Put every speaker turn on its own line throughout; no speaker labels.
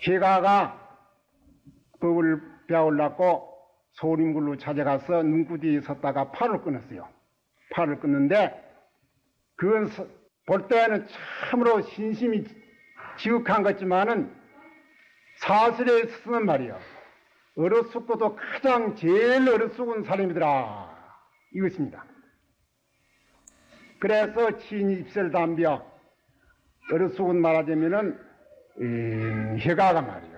해가가 법을 배우려고 소림굴로 찾아가서 눈구디에 섰다가 팔을 끊었어요. 팔을 끊는데 그건 볼 때는 참으로 신심이 지극한 것지만은 사실에 있어서는 말이요, 어리숙고도 가장 제일 어리숙은 사람이더라 이것입니다. 그래서 친입설담비어 어리숙은 말하자면은 해가가 말이요,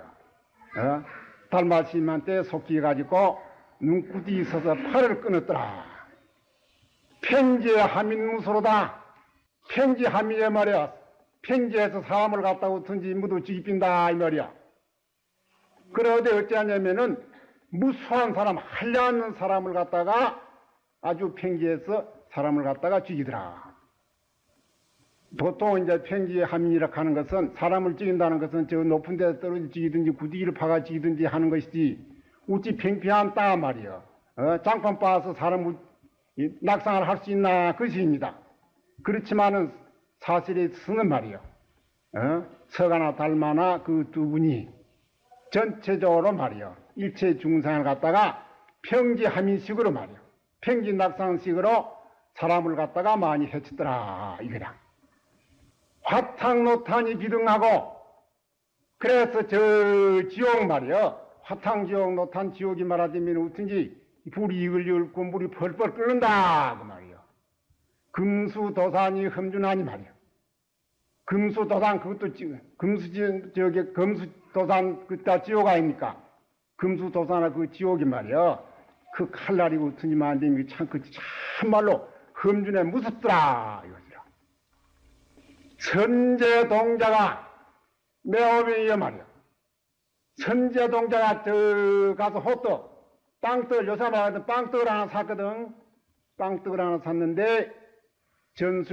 달마스님한테 속기해가지고 눈구디 서서 팔을 끊었더라. 팽지하민무소로다. 팽지하민이 말이야, 팽지해서 사람을 갖다가 든지 무도 죽이빈다 이 말이야. 그런데 어찌하냐면은 무수한 사람, 한량없는 사람을 갖다가 아주 팽지해서 사람을 갖다가 죽이더라. 보통 이제 팽지하민이라 하는 것은 사람을 죽인다는 것은 저 높은 데서 떨어져 죽이든지 구디기를 파가 죽이든지 하는 것이지, 우찌 팽팽한 땅 말이요, 장판 빻아서 사람을 낙상을 할 수 있나 그것입니다. 그렇지만은 사실에 쓰는 말이요, 서가나 달마나 그 두 분이 전체적으로 말이요, 일체 중상을 갖다가 평지하민식으로 말이요, 평지낙상식으로 사람을 갖다가 많이 해쳤더라 이거라. 화탕노탄이 비등하고, 그래서 저 지옥 말이요, 화탕지옥 노탄 지옥이 말하자면 어떤지 불이 이글이글고 물이 펄펄 끓는다 그 말이요. 금수도산이 험준하니 말이요. 금수도산 그것도 금수도산 그따 지옥 아닙니까? 금수도산의 그 지옥이 말이요, 그 칼날이고 어떤지만 안 되면 참말로 험준해 무섭더라 이거지라. 선제동자가 매호명이여 말이요. 선제동자가 저 가서 호떡 빵떡을 요새 말하던 빵떡을 하나 샀거든. 빵떡을 하나 샀는데 전수